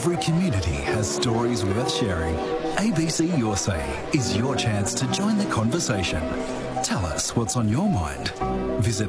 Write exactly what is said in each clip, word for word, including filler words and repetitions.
Every community has stories worth sharing. A B C Your Say is your chance to join the conversation. Tell us what's on your mind. Visit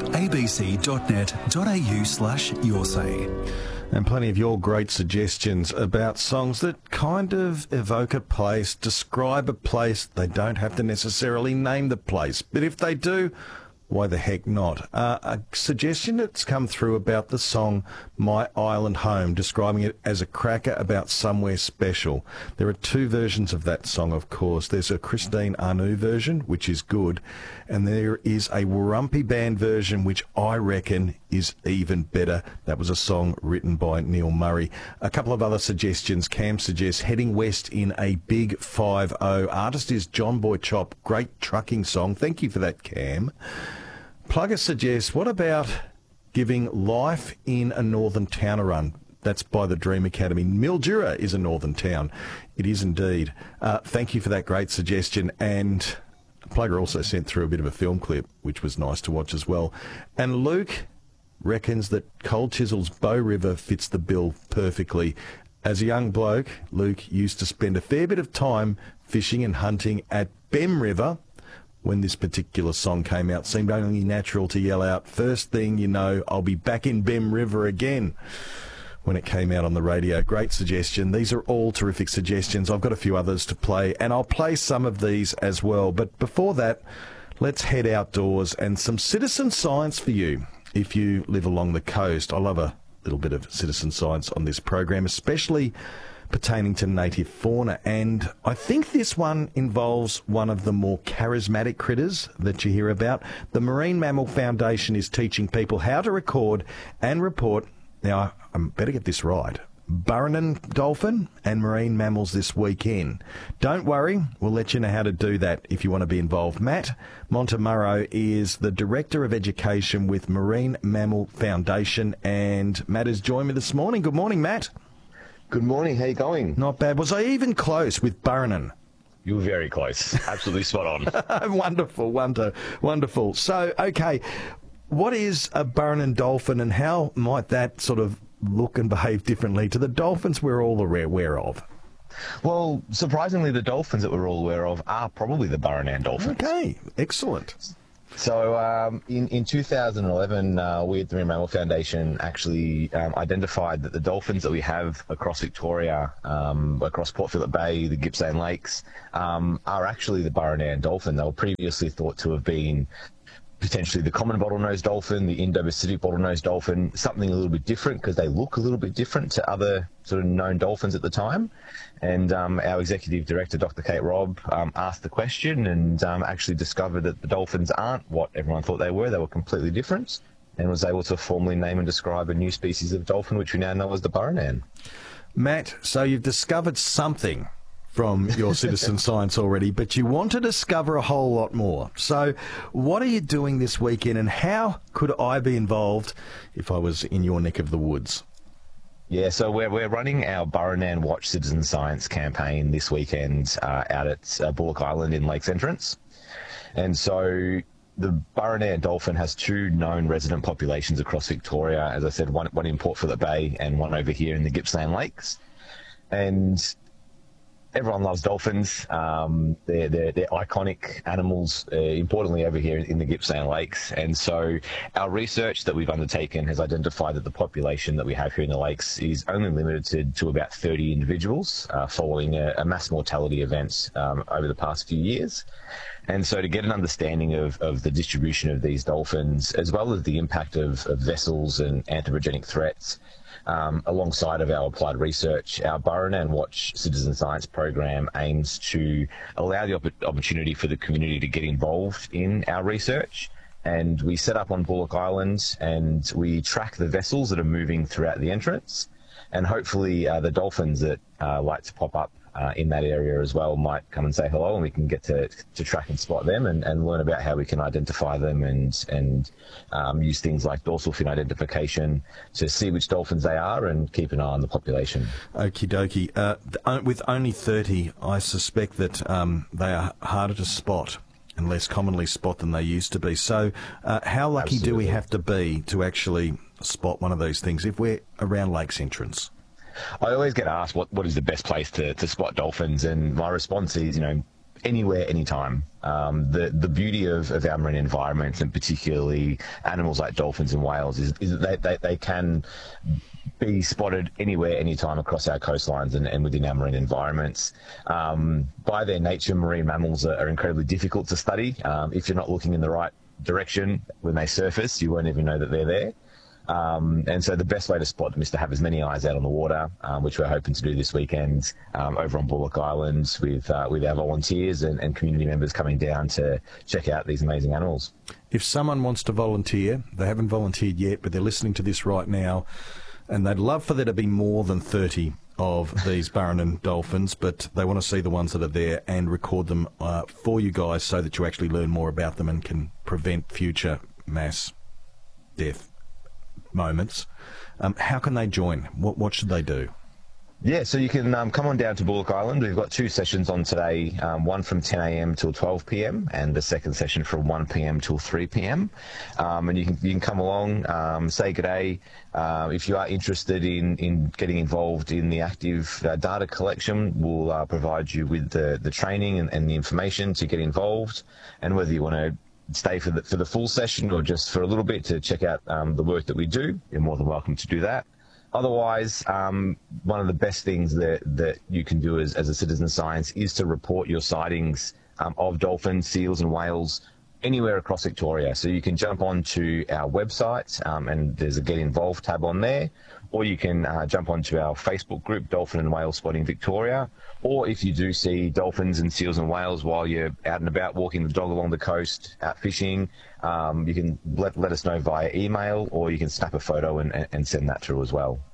abc.net.au slash your say. And plenty of your great suggestions about songs that kind of evoke a place, describe a place. They don't have to necessarily name the place, but if they do, why the heck not? Uh, a suggestion that's come through about the song My Island Home, describing it as a cracker about somewhere special. There are two versions of that song, of course. There's a Christine Anu version, which is good, and there is a Warumpi Band version, which I reckon is even better. That was a song written by Neil Murray. A couple of other suggestions. Cam suggests Heading West in a Big five oh. Artist is John Boy Chop. Great trucking song. Thank you for that, Cam. Plugger suggests, what about giving Life in a Northern Town a run? That's by the Dream Academy. Mildura is a northern town. It is indeed. Uh, thank you for that great suggestion. And Plugger also sent through a bit of a film clip, which was nice to watch as well. And Luke reckons that Cold Chisel's Bow River fits the bill perfectly. As a young bloke, Luke used to spend a fair bit of time fishing and hunting at Bem River. When this particular song came out, seemed only natural to yell out, first thing you know, I'll be back in Bem River again, when it came out on the radio. Great suggestion. These are all terrific suggestions. I've got a few others to play, and I'll play some of these as well. But before that, let's head outdoors and some citizen science for you if you live along the coast. I love a little bit of citizen science on this program, especially pertaining to native fauna, and I think this one involves one of the more charismatic critters that you hear about. The Marine Mammal Foundation is teaching people how to record and report, now I better get this right, Burranen dolphin and marine mammals this weekend. Don't worry, we'll let you know how to do that if you want to be involved. Matt Montemurro is the Director of Education with Marine Mammal Foundation, and Matt has joined me this morning. Good morning, Matt. Good morning. How you going? Not bad. Was I even close with Burranen? You were very close. Absolutely spot on. Wonderful, wonder, wonderful. So, okay, what is a Burranen dolphin, and how might that sort of look and behave differently to the dolphins we're all aware of? Well, surprisingly, the dolphins that we're all aware of are probably the Burranen dolphins. Okay, excellent. So um, in, in two thousand eleven, uh, we at the Marine Mammal Foundation actually um, identified that the dolphins that we have across Victoria, um, across Port Phillip Bay, the Gippsland Lakes, um, are actually the Burranen dolphin. They were previously thought to have been potentially the common bottlenose dolphin, the Indo-Pacific bottlenose dolphin, something a little bit different because they look a little bit different to other sort of known dolphins at the time. And um, our executive director, Doctor Kate Robb, um, asked the question and um, actually discovered that the dolphins aren't what everyone thought they were. They were completely different, and was able to formally name and describe a new species of dolphin, which we now know as the Burranen. Matt, so you've discovered something from your citizen science already, but you want to discover a whole lot more. So what are you doing this weekend, and how could I be involved if I was in your neck of the woods? Yeah, so we're, we're running our Burranen Watch Citizen Science campaign this weekend uh, out at uh, Bullock Island in Lakes Entrance. And so the Burranen dolphin has two known resident populations across Victoria. As I said, one, one in Port Phillip Bay and one over here in the Gippsland Lakes. And everyone loves dolphins. Um, they're, they're, they're iconic animals, uh, importantly over here in the Gippsland Lakes. And so our research that we've undertaken has identified that the population that we have here in the lakes is only limited to about thirty individuals uh, following a, a mass mortality event um, over the past few years. And so to get an understanding of, of the distribution of these dolphins, as well as the impact of, of vessels and anthropogenic threats, Um, alongside of our applied research, our Burranen Watch Citizen Science program aims to allow the opp- opportunity for the community to get involved in our research. And we set up on Bullock Island, and we track the vessels that are moving throughout the entrance. And hopefully uh, the dolphins that uh, like to pop up Uh, in that area as well might come and say hello, and we can get to to track and spot them and, and learn about how we can identify them and and um, use things like dorsal fin identification to see which dolphins they are and keep an eye on the population. Okie dokie. Uh, with only thirty, I suspect that um, they are harder to spot and less commonly spot than they used to be. So uh, how lucky Absolutely. do we have to be to actually spot one of these things if we're around Lakes Entrance? I always get asked what, what is the best place to, to spot dolphins, and my response is, you know, anywhere, anytime. Um, the the beauty of, of our marine environments, and particularly animals like dolphins and whales, is, is that they, they, they can be spotted anywhere, anytime across our coastlines and, and within our marine environments. Um, by their nature, marine mammals are, are incredibly difficult to study. Um, if you're not looking in the right direction when they surface, you won't even know that they're there. Um, and so the best way to spot them is to have as many eyes out on the water, um, which we're hoping to do this weekend um, over on Bullock Island with uh, with our volunteers and, and community members coming down to check out these amazing animals. If someone wants to volunteer, they haven't volunteered yet, but they're listening to this right now, and they'd love for there to be more than thirty of these Burranen dolphins, but they want to see the ones that are there and record them uh, for you guys so that you actually learn more about them and can prevent future mass death moments. Um, how can they join? What what should they do? Yeah, so you can um, come on down to Bullock Island. We've got two sessions on today, um, one from ten a.m. till twelve p.m. and the second session from one p.m. till three p.m. Um, and you can you can come along, um, say good day. Uh, if you are interested in, in getting involved in the active uh, data collection, we'll uh, provide you with the, the training and, and the information to get involved. And whether you want to stay for the, for the full session or just for a little bit to check out um, the work that we do, you're more than welcome to do that. Otherwise, um, one of the best things that, that you can do as, as a citizen science is to report your sightings um, of dolphins, seals and whales anywhere across Victoria. So you can jump onto our website um, and there's a Get Involved tab on there, or you can uh, jump onto our Facebook group, Dolphin and Whale Spotting Victoria. Or if you do see dolphins and seals and whales while you're out and about walking the dog along the coast, out fishing, um, you can let, let us know via email, or you can snap a photo and, and send that through as well.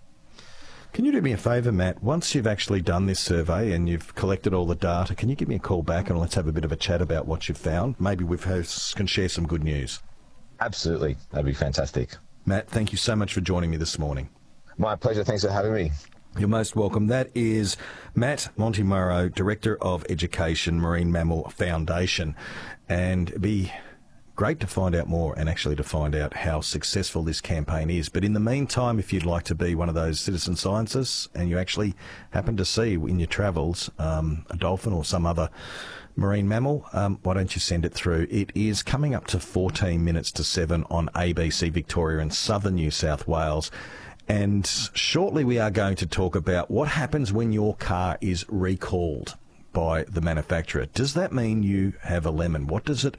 Can you do me a favour, Matt? Once you've actually done this survey and you've collected all the data, can you give me a call back and let's have a bit of a chat about what you've found? Maybe we can share some good news. Absolutely. That'd be fantastic. Matt, thank you so much for joining me this morning. My pleasure. Thanks for having me. You're most welcome. That is Matt Montemurro, Director of Education, Marine Mammal Foundation. And it'd be great to find out more and actually to find out how successful this campaign is. But in the meantime, if you'd like to be one of those citizen scientists and you actually happen to see in your travels um, a dolphin or some other marine mammal, um, why don't you send it through? It is coming up to fourteen minutes to seven on A B C Victoria in southern New South Wales. And shortly we are going to talk about what happens when your car is recalled by the manufacturer. Does that mean you have a lemon? What does it